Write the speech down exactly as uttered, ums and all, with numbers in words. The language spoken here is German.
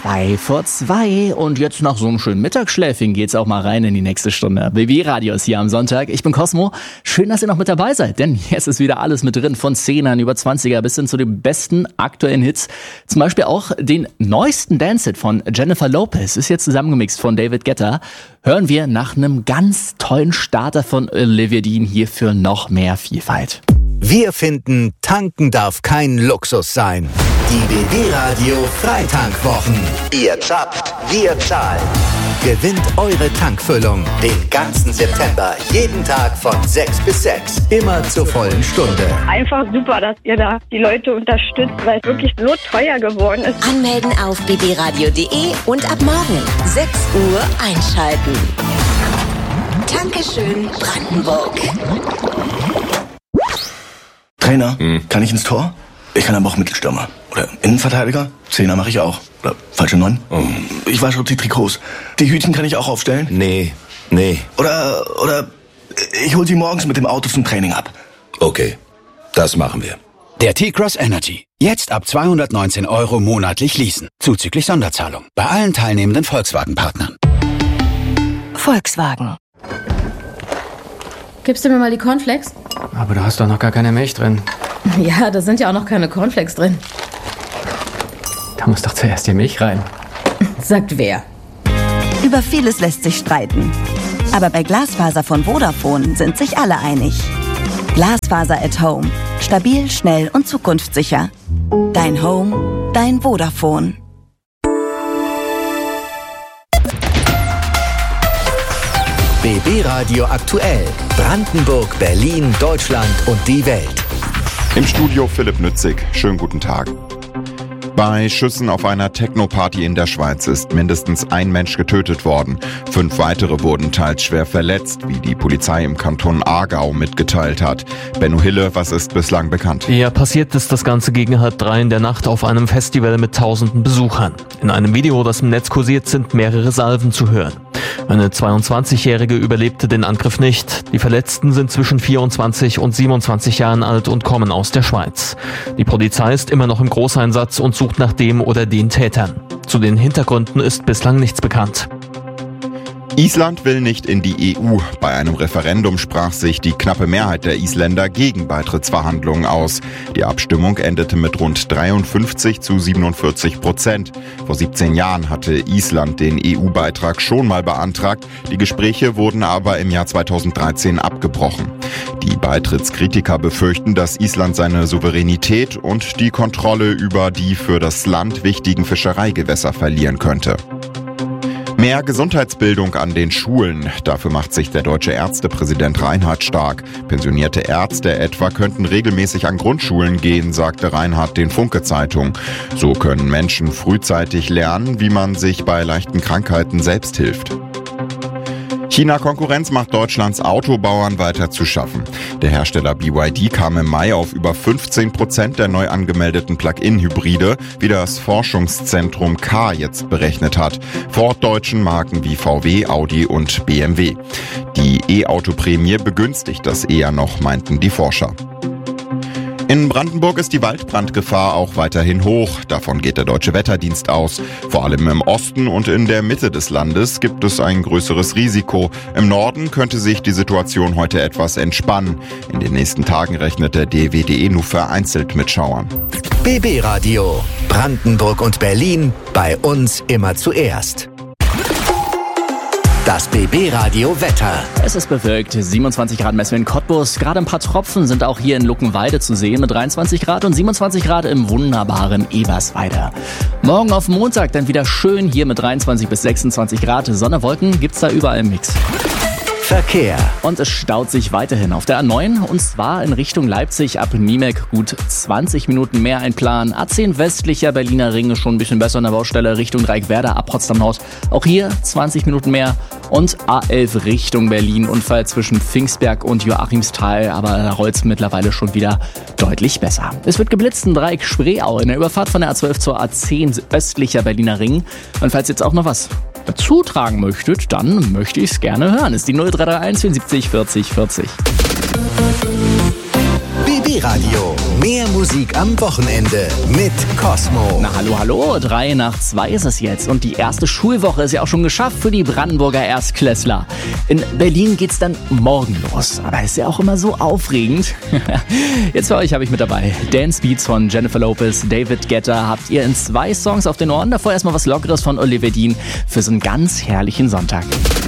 Zwei vor zwei und jetzt nach so einem schönen Mittagsschläfchen geht's auch mal rein in die nächste Stunde. B B-Radio ist hier am Sonntag. Ich bin Cosmo. Schön, dass ihr noch mit dabei seid, denn jetzt ist wieder alles mit drin. Von Zehnern über Zwanziger bis hin zu den besten aktuellen Hits. Zum Beispiel auch den neuesten Dance-Hit von Jennifer Lopez ist jetzt zusammengemixt von David Guetta. Hören wir nach einem ganz tollen Starter von Olivia Dean hier für noch mehr Vielfalt. Wir finden, tanken darf kein Luxus sein. Die B B-Radio Freitankwwochen. Ihr zapft, wir zahlen. Gewinnt eure Tankfüllung den ganzen September. Jeden Tag von sechs bis sechs. Immer zur vollen Stunde. Einfach super, dass ihr da die Leute unterstützt, weil es wirklich so teuer geworden ist. Anmelden auf b b radio punkt d e und ab morgen sechs Uhr einschalten. Dankeschön, Brandenburg. Trainer, hm. kann ich ins Tor? Ich kann aber auch Mittelstürmer. Oder Innenverteidiger? Zehner mache ich auch. Oder falsche Neun? Oh. Ich wasche auch die Trikots. Die Hütchen kann ich auch aufstellen? Nee, nee. Oder, oder ich hol sie morgens mit dem Auto zum Training ab. Okay, das machen wir. Der T-Cross Energy. Jetzt ab zweihundertneunzehn Euro monatlich leasen. Zuzüglich Sonderzahlung. Bei allen teilnehmenden Volkswagen-Partnern. Volkswagen. Gibst du mir mal die Cornflakes? Aber da hast doch noch gar keine Milch drin. Ja, da sind ja auch noch keine Cornflakes drin. Da muss doch zuerst die Milch rein. Sagt wer? Über vieles lässt sich streiten. Aber bei Glasfaser von Vodafone sind sich alle einig. Glasfaser at Home. Stabil, schnell und zukunftssicher. Dein Home, dein Vodafone. B B-Radio aktuell. Brandenburg, Berlin, Deutschland und die Welt. Im Studio Philipp Nützig. Schönen guten Tag. Bei Schüssen auf einer Techno-Party in der Schweiz ist mindestens ein Mensch getötet worden. Fünf weitere wurden teils schwer verletzt, wie die Polizei im Kanton Aargau mitgeteilt hat. Benno Hille, was ist bislang bekannt? Ja, passiert ist das Ganze gegen halb drei in der Nacht auf einem Festival mit tausenden Besuchern. In einem Video, das im Netz kursiert, sind mehrere Salven zu hören. Eine zweiundzwanzigjährige überlebte den Angriff nicht. Die Verletzten sind zwischen vierundzwanzig und siebenundzwanzig Jahren alt und kommen aus der Schweiz. Die Polizei ist immer noch im Großeinsatz und sucht nach dem oder den Tätern. Zu den Hintergründen ist bislang nichts bekannt. Island will nicht in die E U. Bei einem Referendum sprach sich die knappe Mehrheit der Isländer gegen Beitrittsverhandlungen aus. Die Abstimmung endete mit rund dreiundfünfzig zu siebenundvierzig Prozent. Vor siebzehn Jahren hatte Island den E U-Beitrag schon mal beantragt. Die Gespräche wurden aber im Jahr zweitausenddreizehn abgebrochen. Die Beitrittskritiker befürchten, dass Island seine Souveränität und die Kontrolle über die für das Land wichtigen Fischereigewässer verlieren könnte. Mehr Gesundheitsbildung an den Schulen. Dafür macht sich der deutsche Ärztepräsident Reinhardt stark. Pensionierte Ärzte etwa könnten regelmäßig an Grundschulen gehen, sagte Reinhardt den Funke-Zeitung. So können Menschen frühzeitig lernen, wie man sich bei leichten Krankheiten selbst hilft. China-Konkurrenz macht Deutschlands Autobauern weiter zu schaffen. Der Hersteller B Y D kam im Mai auf über fünfzehn Prozent der neu angemeldeten Plug-in-Hybride, wie das Forschungszentrum K jetzt berechnet hat, vor deutschen Marken wie V W, Audi und B M W. Die E-Auto-Prämie begünstigt das eher noch, meinten die Forscher. In Brandenburg ist die Waldbrandgefahr auch weiterhin hoch. Davon geht der Deutsche Wetterdienst aus. Vor allem im Osten und in der Mitte des Landes gibt es ein größeres Risiko. Im Norden könnte sich die Situation heute etwas entspannen. In den nächsten Tagen rechnet der D W D E nur vereinzelt mit Schauern. B B-Radio. Brandenburg und Berlin. Bei uns immer zuerst. Das B B-Radio Wetter. Es ist bewölkt, siebenundzwanzig Grad Messung in Cottbus. Gerade ein paar Tropfen sind auch hier in Luckenwalde zu sehen mit dreiundzwanzig Grad und siebenundzwanzig Grad im wunderbaren Eberswalde. Morgen auf Montag dann wieder schön hier mit dreiundzwanzig bis sechsundzwanzig Grad. Sonne, Wolken gibt's da überall im Mix. Verkehr. Und es staut sich weiterhin auf der A neun und zwar in Richtung Leipzig ab Niemek gut zwanzig Minuten mehr einplanen. A zehn westlicher Berliner Ring ist schon ein bisschen besser an der Baustelle Richtung Dreieckwerder ab Potsdam Nord. Auch hier zwanzig Minuten mehr und A elf Richtung Berlin. Unfall zwischen Pfingstberg und Joachimsthal, aber da rollt es mittlerweile schon wieder deutlich besser. Es wird geblitzt in Dreieck Spreeau in der Überfahrt von der A zwölf zur A zehn östlicher Berliner Ring. Und falls jetzt auch noch was dazu tragen möchtet, dann möchte ich es gerne hören. Ist die null drei drei eins vierundsiebzig vierzig vierzig. B B Radio. Mehr Musik am Wochenende mit Cosmo. Na hallo, hallo, drei nach zwei ist es jetzt und die erste Schulwoche ist ja auch schon geschafft für die Brandenburger Erstklässler. In Berlin geht's dann morgen los, aber ist ja auch immer so aufregend. Jetzt für euch habe ich mit dabei Dance Beats von Jennifer Lopez, David Guetta habt ihr in zwei Songs auf den Ohren, davor erstmal was Lockeres von Oliver Dean für so einen ganz herrlichen Sonntag.